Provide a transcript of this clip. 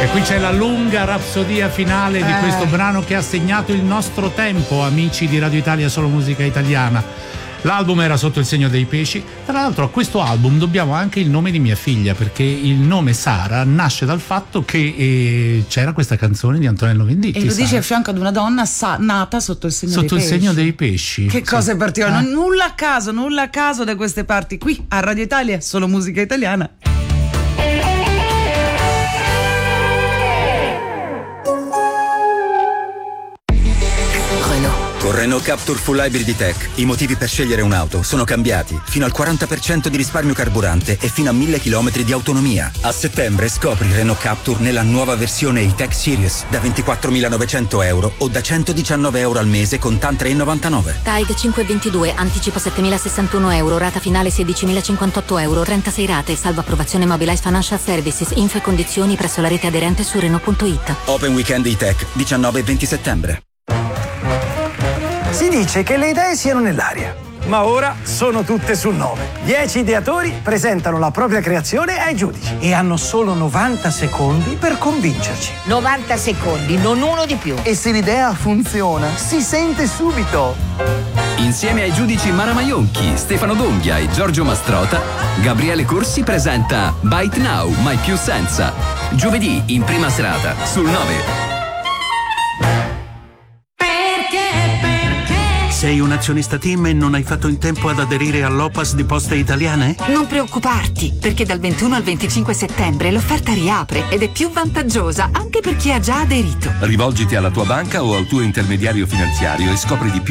E qui c'è la lunga rapsodia finale di questo brano che ha segnato il nostro tempo, amici di Radio Italia Solo Musica Italiana. L'album era Sotto il segno dei pesci. Tra l'altro a questo album dobbiamo anche il nome di mia figlia, perché il nome Sara nasce dal fatto che c'era questa canzone di Antonello Venditti. E lo dice a fianco ad una donna nata sotto il segno dei pesci. Sotto il segno dei pesci. Che cose particolari. Nulla a caso da queste parti, qui a Radio Italia Solo Musica Italiana. Con Renault Captur Full Hybrid Tech i motivi per scegliere un'auto sono cambiati. Fino al 40% di risparmio carburante e fino a 1000 km di autonomia. A settembre scopri Renault Captur nella nuova versione E-Tech Series da 24.900 euro o da 119 euro al mese con TAN 3,99. TAIG 522, anticipo 7.061 euro, rata finale 16.058 euro, 36 rate, salvo approvazione Mobilize Financial Services, info e condizioni presso la rete aderente su Renault.it. Open Weekend E-Tech 19 e 20 settembre. Si dice che le idee siano nell'aria, ma ora sono tutte sul 9. 10 ideatori presentano la propria creazione ai giudici e hanno solo 90 secondi per convincerci. 90 secondi, non uno di più. E se l'idea funziona, si sente subito. Insieme ai giudici Mara Maionchi, Stefano Donghia e Giorgio Mastrota, Gabriele Corsi presenta Bite Now, mai più senza. Giovedì in prima serata sul 9. Sei un azionista TIM e non hai fatto in tempo ad aderire all'OPAS di Poste Italiane? Non preoccuparti, perché dal 21 al 25 settembre l'offerta riapre ed è più vantaggiosa anche per chi ha già aderito. Rivolgiti alla tua banca o al tuo intermediario finanziario e scopri di più